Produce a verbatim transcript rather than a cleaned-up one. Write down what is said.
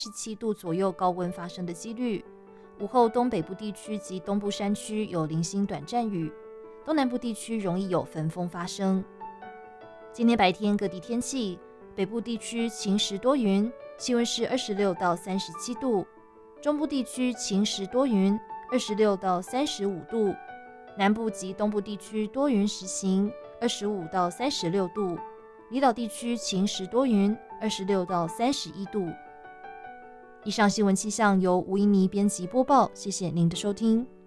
十七度左右高温发生的几率。午后东北部地区及东部山区有零星短暂雨，东南部地区容易有焚风发生。今天白天各地天气，北部地区晴时多云，气温是二十六到三十七度；中部地区晴时多云，二十六到三十五度；南部及东部地区多云时晴，二十五到三十六度；离岛地区晴时多云，二十六到三十一度。以上新闻气象由吴怡妮编辑播报，谢谢您的收听。